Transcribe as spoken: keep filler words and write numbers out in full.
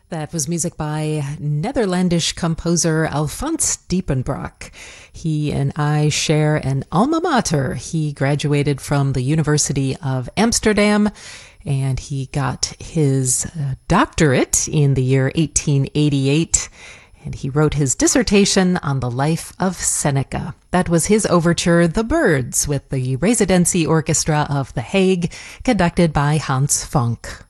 That was music by Netherlandish composer Alphonse Diepenbrock. He and I share an alma mater. He graduated from the University of Amsterdam, and he got his uh, doctorate in the year eighteen eighty-eight, and he wrote his dissertation on the life of Seneca. That was his overture, The Birds, with the Residency Orchestra of The Hague, conducted by Hans Funk.